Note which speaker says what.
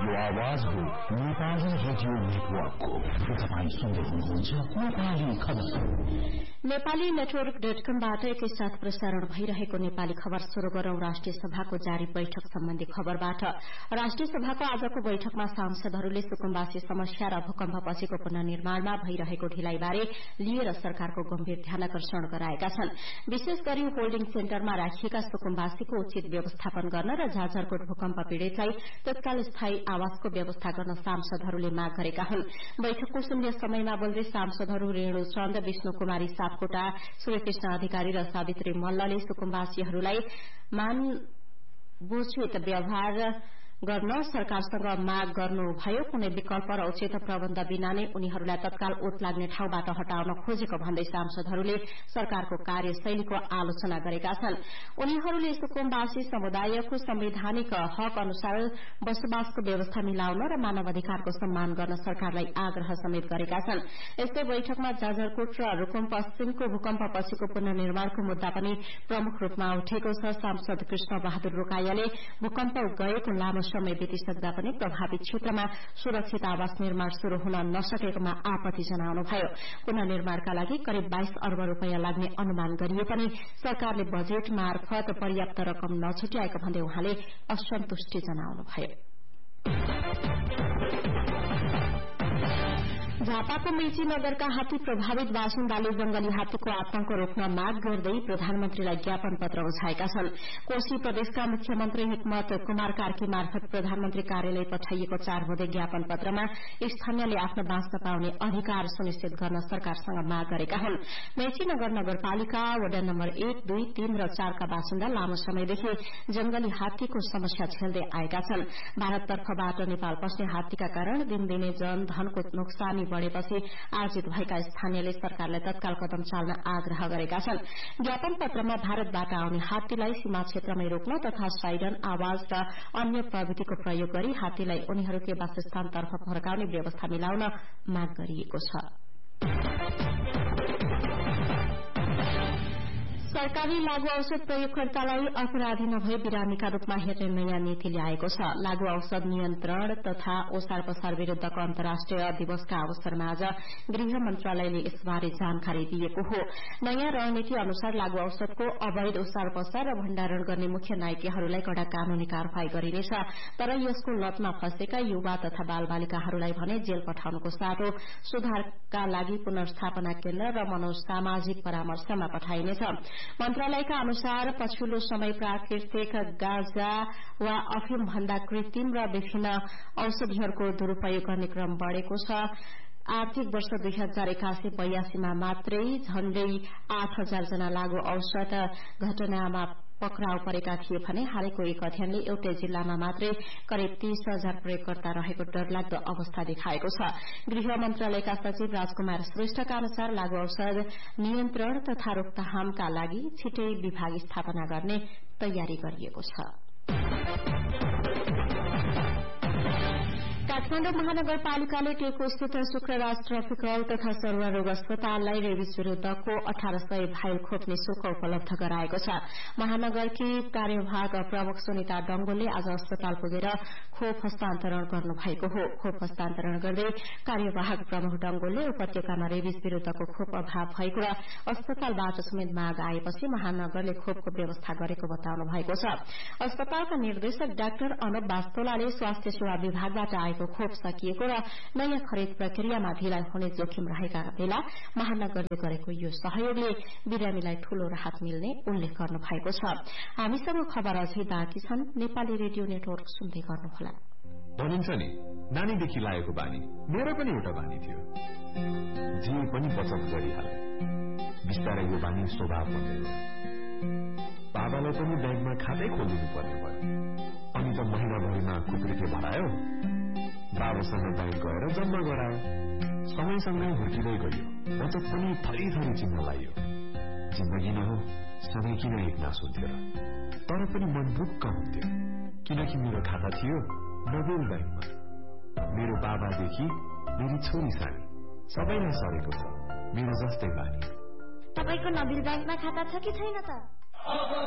Speaker 1: यो आवाज हो नेपाली रेडियो नेटवर्कको। तपाईं सुन्दै हुनुहुन्छ नेपाली खबर।
Speaker 2: नेपाली नेटवर्क.com-बाट एकैसाथ प्रसारण भइरहेको नेपाली खबर शुरू गरौं। राष्ट्रिय सभाको जारी बैठक सम्बन्धी खबरबाट। राष्ट्रिय सभाको आजको बैठकमा सांसदहरूले सुकुम्बासी समस्या र भूकम्पपछिको पुनर्निर्माणमा भइरहेको ढिलाइबारे लिएर सरकारको गम्भीर ध्यानाकर्षण गराएका छन्। विशेष गरी होल्डिङ सेन्टरमा राखिएका सुकुम्बासीको उचित व्यवस्थापन गर्न र झाझरकोट भूकम्प पीड़ितलाई तत्काल स्थायी आवासको व्यवस्था गर्न सांसदहरूले माग गरेका हुन्। बैठकको शून्य समयमा बोल्दै सांसदहरू रेणु चन्द, विष्णु कुमारी सापकोटा, सूर्यकृष्ण अधिकारी र सावित्री मल्लले सुकुम्बासीहरूलाई मानवोचित व्यवहार गर्न सरकारसँग माग गर्नुभयो। कुनै विकल्प र उचित प्रबन्ध बिना नै उनीहरूलाई तत्काल ओत लाग्ने ठाउँबाट हटाउन खोजेको भन्दै सांसदहरूले सरकारको कार्यशैलीको आलोचना गरेका छन्। उनीहरूले सुकुम्बासी समुदायको संवैधानिक हक अनुसार बसोबासको व्यवस्था मिलाउन र मानव अधिकारको सम्मान गर्न सरकारलाई आग्रह समेत गरेका छन्। यस्तै बैठकमा जाजरकोट र रूकुम पश्चिमको भूकम्पपछिको पुनर्निर्माणको मुद्दा पनि प्रमुख रूपमा उठेको छ। सांसद कृष्ण बहादुर रोकायाले भूकम्प गएको लामो समय बितिसक्दा पनि प्रभावित क्षेत्रमा सुरक्षित आवास निर्माण शुरू हुन नसकेकोमा आपत्ति जनाउनुभयो। पुनर्निर्माणका लागि करिब 22 अर्ब रूपियाँ लाग्ने अनुमान गरिए पनि सरकारले बजेट मार्फत पर्याप्त रकम नछुट्याएको भन्दै उहाँले असन्तुष्टि जनाउनुभयो। झापाको मेची नगरका हात्ती प्रभावित बासिन्दाले जंगली हात्तीको आतंक रोक्न माग गर्दै प्रधानमन्त्रीलाई ज्ञापन पत्र बुझाएका छन्। कोशी प्रदेशका मुख्यमन्त्री हिक्मत कुमार कार्की मार्फत प्रधानमन्त्री कार्यालय पठाइएको 4 बुँदे ज्ञापन पत्रमा स्थानीयले आफ्नो बाँच्न पाउने अधिकार सुनिश्चित गर्न सरकारसँग माग गरेका हुन्। मेची नगर नगरपालिका वडा नम्बर 1, 2, 3 र 4 का बासिन्दा लामो समयदेखि जंगली हात्तीको समस्या झेल्दै आएका छन्। भारततर्फबाट नेपाल पस्ने हात्तीका कारण दिनदिनै जनधनको नोक्सानी बढ़ेपछि आर्जित भएका स्थानीयले सरकारलाई तत्काल कदम चाल्न आग्रह गरेका छन्। ज्ञापन पत्रमा भारतबाट आउने हात्तीलाई सीमा क्षेत्रमै रोक्न तथा साइरन आवाज र अन्य प्रविधिको प्रयोग गरी हात्तीलाई उनीहरूकै वासस्थानतर्फ फर्काउने व्यवस्था मिलाउन माग गरिएको छ। सरकारी लागू औषध प्रयोगकर्तालाई अपराधी नभई बिरामीका रूपमा हेर्ने नयाँ नीति ल्याएको छ। लागू औषध नियन्त्रण तथा ओसार पसार विरूद्धको अन्तर्राष्ट्रिय दिवसका अवसरमा आज गृह मन्त्रालयले यसबारे जानकारी दिएको हो। नयाँ रणनीति अनुसार लागू औषधको अवैध ओसार पसार र भण्डारण गर्ने मुख्य नायकहरूलाई कड़ा कानूनी कार्यवाही गरिनेछ। तर यसको लतमा फँसेका युवा तथा बालबालिकाहरूलाई भने जेल पठाउनुको साटो सुधारका लागि पुनर्स्थापना केन्द्र र मनोसामाजिक परामर्शमा पठाइनेछ। मन्त्रालयका अनुसार पछिल्लो समय प्राकृतिक गाँजा वा अफिम भन्दा कृत्रिम र विभिन्न औषधिहरूको दुरूपयोग गर्ने क्रम बढ़ेको छ। आर्थिक वर्ष 2081-82 मा मात्रै झण्डै 8000 जना लागू औषध घटनामा पक्राउ परेका थिए भने हालैको एक अध्ययनले एउटै जिल्लामा मात्रै करिब 30,000 प्रयोगकर्ता रहेको डरलाग्दो अवस्था देखाएको छ। गृह मन्त्रालयका सचिव राजकुमार श्रेष्ठका अनुसार लागू औषध नियन्त्रण तथा रोकथामका लागि छिटै विभाग स्थापना गर्ने तयारी गरिएको छ। काठमाडौँ महानगरपालिकाले टेको स्थित शुक्रराज ट्रपिकल तथा सर्वरोग अस्पताललाई रेबिस विरूद्धको 1800 भाइल खोप निशुल्क उपलब्ध गराएको छ। महानगरकी कार्यवाहक प्रमुख सुनिता डंगोलले आज अस्पताल पुगेर खोप हस्तान्तरण गर्नुभएको हो। खोप हस्तान्तरण गर्दै कार्यवाहक प्रमुख डंगोलले उपत्यकामा रेबिस विरूद्धको खोप अभाव भएको र अस्पतालबाट समेत माग आएपछि महानगरले खोपको व्यवस्था गरेको बताउनु भएको छ। अस्पतालका निर्देशक डाक्टर अनुप वास्तोलाले स्वास्थ्य सेवा विभागबाट आएको खोप सकिएको र नयाँ खरिद प्रक्रियामा ढिलाइ हुने जोखिम रहेका बेला महानगरले गरेको यो सहयोगले बिरामीलाई ठूलो राहत मिल्ने उल्लेख गर्नु भएको छ। हामीसँग खबर अझै बाँकी छन्। नेपाली रेडियो नेटवर्क सुन्दै गर्नुहोला।
Speaker 3: भनिन्छ नि नानीदेखि लागेको बानी मेरो पनि एउटा बानी थियो। जे पनि बचत गरिहाले बिस्तारै यो बानी स्वभाव बन्दै गयो। बाबालाई पनि ब्याङ्कमा खातै खोलिदिनु पर्ने भयो। अनि त महिनाभरिमा खुकुरीले भरायो। बाबासँग ब्याङ्क गएर जम्मा गरायो। समयसँगै हुर्किँदै गयो। बचत पनि थरी थरी चिन्न लाग्यो। जिन्दगी न हो सधैँ किन एक नास हुन्थ्यो र? तर पनि मन ढुक्क हुन्थ्यो किनकि मेरो खाता थियो नोबेल ब्याङ्कमा। मेरो बाबादेखि मेरी छोरी सानी सबैलाई सरेको छ मेरो जस्तै बानी।
Speaker 4: तपाईको नोबेल ब्याङ्कमा खाता छ कि छैन त?